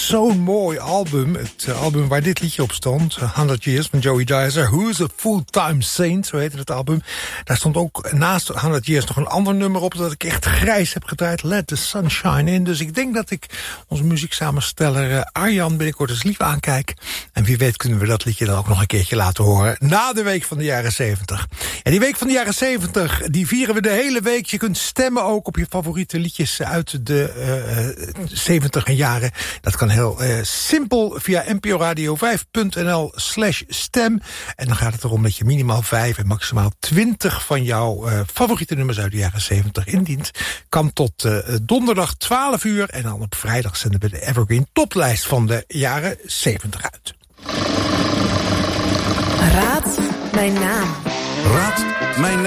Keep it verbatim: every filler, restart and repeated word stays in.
zo'n mooi album. Het uh, album waar dit liedje op stond, honderd Years van Joey Dicer. Who's a Full-Time Saint, zo heette het album. Daar stond ook naast honderd Years nog een ander nummer op dat ik echt grijs heb gedraaid. Let the Sunshine In. Dus ik denk dat ik onze muzieksamensteller uh, Arjan binnenkort eens lief aankijk. En wie weet kunnen we dat liedje dan ook nog een keertje laten horen na de week van de jaren zeventig. En die week van de jaren zeventig, die vieren we de hele week. Je kunt stemmen ook op je favoriete liedjes uit de uh, zeventig jaren. Dat kan heel uh, simpel via n p o radio vijf punt n l slash stem. En dan gaat het erom dat je minimaal vijf en maximaal twintig van jouw uh, favoriete nummers uit de jaren zeventig indient. Kan tot uh, donderdag twaalf uur. En dan op vrijdag zenden we de Evergreen toplijst van de jaren zeventig uit. Raad mijn naam. Raad mijn naam.